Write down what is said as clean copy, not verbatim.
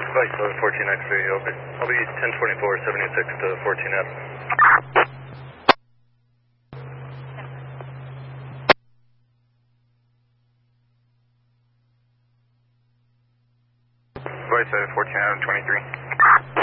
Vice 14X3, I'll be 1024, 76 to 14F. Vice 14 out of 23.